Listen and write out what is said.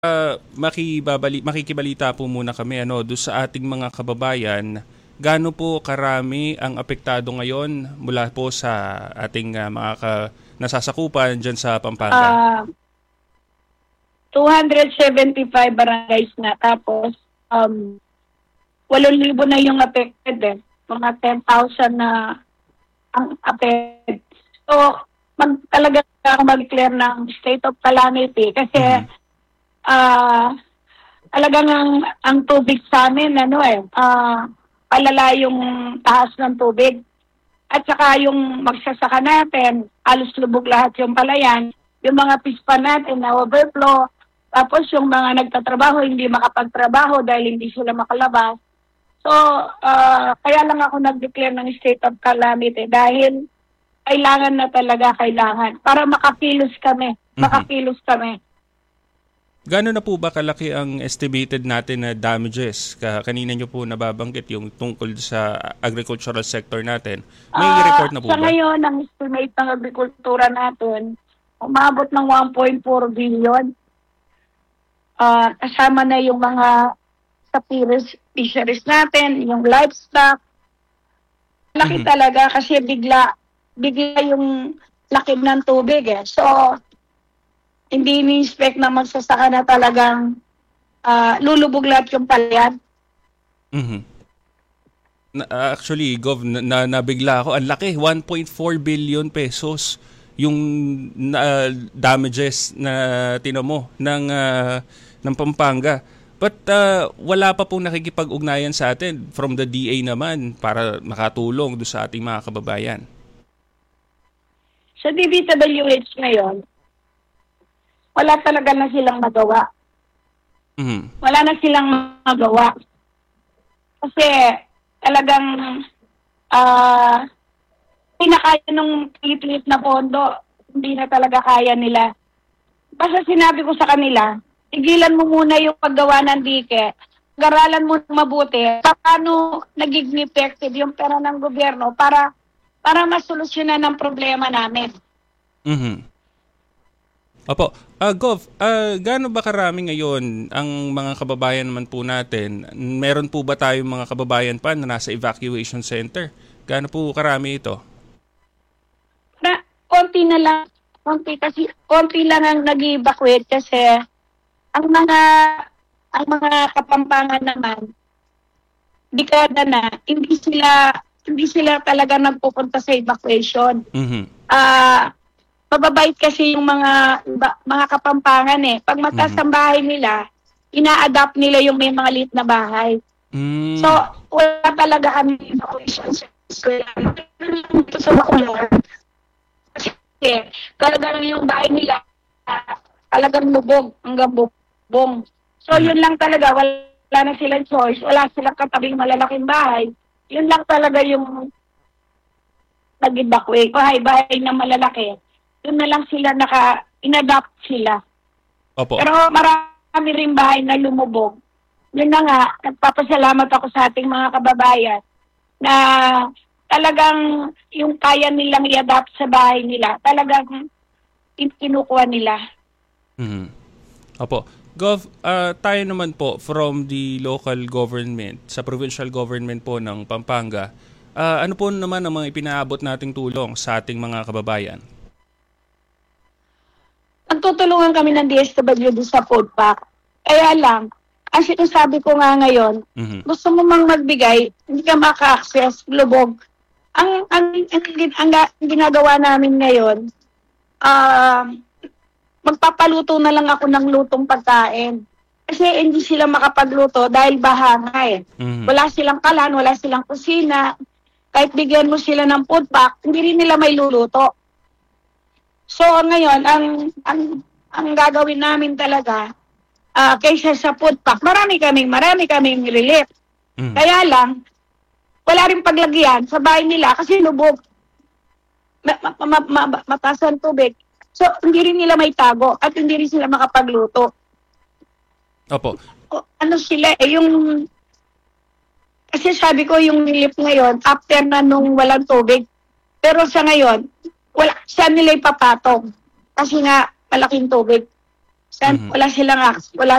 Makikibalita po muna kami do sa ating mga kababayan. Gaano po karami ang apektado ngayon mula po sa ating nasasakupan dyan sa Pampanga? 275 barangays na. Tapos, 8,000 na yung affected eh. Mga 10,000 na ang affected. So, talaga ako mag-declare ng state of calamity kasi talagang ang tubig sa amin, palala yung taas ng tubig. At saka yung magsasaka natin, halos lubog lahat yung palayan. Yung mga pispa natin na overflow. Tapos yung mga nagtatrabaho, hindi makapagtrabaho dahil hindi sila makalabas. So, kaya lang ako nag-declare ng state of calamity dahil kailangan na talaga, para makakilos kami. Gano'n na po ba kalaki ang estimated natin na damages? Kanina nyo po nababanggit yung tungkol sa agricultural sector natin. May report na po sa ba? Ngayon, ang estimate ng agrikultura natin, umabot ng 1.4 billion. Kasama na yung mga sa fisheries natin, yung livestock. Laki talaga kasi bigla yung laki ng tubig eh. So, hindi ni-expect na magsasaka na talagang lulubog lahat yung palayan. Actually, Gov, nabigla ako. Ang laki, 1.4 billion pesos yung damages na tinamo ng Pampanga. But wala pa pong nakikipag-ugnayan sa atin from the DA naman para makatulong do sa ating mga kababayan. Sa DPWH ngayon, wala talaga na silang magawa. Wala na silang magawa. Kasi talagang pinakaya nung pilit na pondo, hindi na talaga kaya nila. Basta sinabi ko sa kanila, tigilan mo muna yung paggawa ng dike, garalan mo mabuti, paano nagiging effective yung pera ng gobyerno para masolusyonan ang problema namin. Opo. Gov, gaano ba karami ngayon ang mga kababayan naman po natin? Meron po ba tayong mga kababayan pa na nasa evacuation center? Gaano po karami ito? Konti na lang. Konti lang ang nag-evacuate kasi ang mga Kapampangan naman, dekada na, hindi sila talaga nagpupunta sa evacuation. Mababait kasi yung mga Kapampangan eh. Pag mataas ang bahay nila, ina-adapt nila yung may mga liit na bahay. So, wala talaga kami evacuation sa eskwela. Sa Bacolor. Kasi talagang yung bahay nila, talagang lubog hanggang bubong. So, yun lang talaga. Wala na silang choice. Wala silang katabing malalaking bahay. Yun lang talaga yung nag-evacuate. Bahay na malalaki. Yun na lang sila in-adapt sila. Opo. Pero marami rin bahay na lumubog. Yun na nga, nagpapasalamat ako sa ating mga kababayan na talagang yung kaya nilang i-adapt sa bahay nila, talagang kinukuha nila. Opo. Gov, tayo naman po from the local government, sa provincial government po ng Pampanga, ano po naman ang mga ipinaabot nating tulong sa ating mga kababayan? Nagtutulungan kami ng DSWD sa food pack. Kaya lang, ang sinasabi ko nga ngayon, gusto mo mang magbigay, hindi ka maka-access, lubog. Ang ginagawa namin ngayon, magpapaluto na lang ako ng lutong pagkain. Kasi hindi sila makapagluto dahil bahanga eh. Wala silang kalan, wala silang kusina. Kahit bigyan mo sila ng food pack, hindi rin nila may luluto. So ngayon, ang gagawin namin talaga, kaysa sa food pack, marami kaming relief. Kaya lang, wala rin paglagyan sa bahay nila kasi lubog. Mataas ang tubig. So, hindi rin nila may tago at hindi rin sila makapagluto. Opo. Ano sila kasi sabi ko yung relief ngayon, after na nung walang tubig. Pero sa ngayon, saan nila ipapatong? Kasi nga, malaking tubig. Wala